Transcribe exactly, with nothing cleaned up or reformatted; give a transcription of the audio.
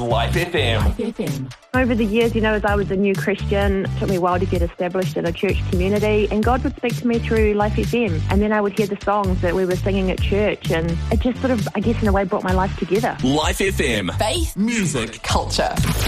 Life F M. Life F M. Over the years, you know, as I was a new Christian, it took me a while to get established in a church community, and God would speak to me through Life F M, and then I would hear the songs that we were singing at church, and it just sort of, I guess in a way, brought my life together. Life F M. Faith, music, culture.